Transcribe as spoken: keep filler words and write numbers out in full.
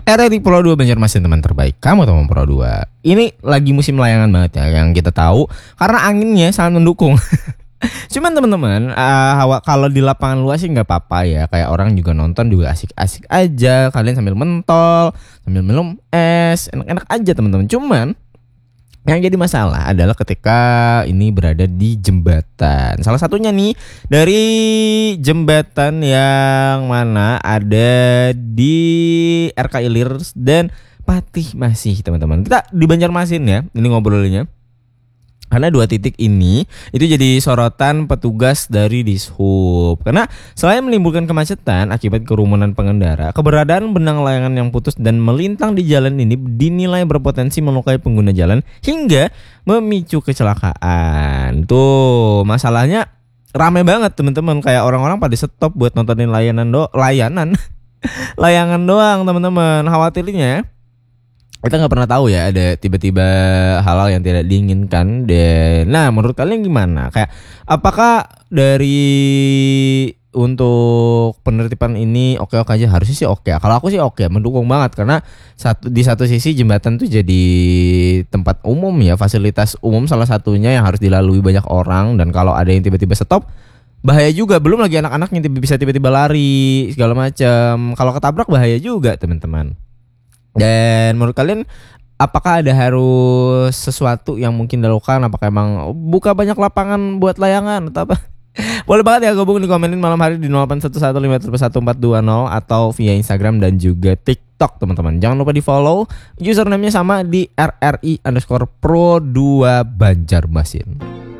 R R I Pro dua Banjarmasin, teman terbaik kamu teman Pro dua. Ini lagi musim layangan banget ya, yang kita tahu karena anginnya sangat mendukung. Cuman teman-teman, uh, hawa kalau di lapangan luas sih nggak apa-apa ya, kayak orang juga nonton juga asik-asik aja, kalian sambil mentol, sambil minum es, enak-enak aja teman-teman. Cuman yang jadi masalah adalah ketika ini berada di jembatan. Salah satunya nih dari jembatan yang mana ada di R K Ilir dan Patih Masih, teman-teman. Kita di Banjarmasin ya, ini ngobrolinnya. Karena dua titik ini itu jadi sorotan petugas dari Dishub. Karena selain menimbulkan kemacetan akibat kerumunan pengendara, keberadaan benang layangan yang putus dan melintang di jalan ini dinilai berpotensi melukai pengguna jalan hingga memicu kecelakaan. Tuh, masalahnya rame banget teman-teman, kayak orang-orang pada stop buat nontonin layanan do layanan layangan doang, teman-teman. Khawatirnya kita nggak pernah tahu ya, ada tiba-tiba hal-hal yang tidak diinginkan. Dan nah, menurut kalian gimana? Kayak apakah dari untuk penertiban ini oke-oke aja? Harusnya sih oke. Kalau aku sih oke, mendukung banget karena satu di satu sisi jembatan tuh jadi tempat umum ya, fasilitas umum salah satunya yang harus dilalui banyak orang, dan kalau ada yang tiba-tiba stop bahaya juga. Belum lagi anak-anak yang tiba- bisa tiba-tiba lari segala macam. Kalau ketabrak bahaya juga, teman-teman. Dan menurut kalian apakah ada harus sesuatu yang mungkin dilakukan? Apakah emang buka banyak lapangan buat layangan atau apa? Boleh banget ya gabung di komenin malam hari di nol delapan satu satu lima satu empat dua nol atau via Instagram dan juga TikTok, teman-teman. Jangan lupa di follow, username-nya sama di R R I underscore Pro dua Banjarmasin.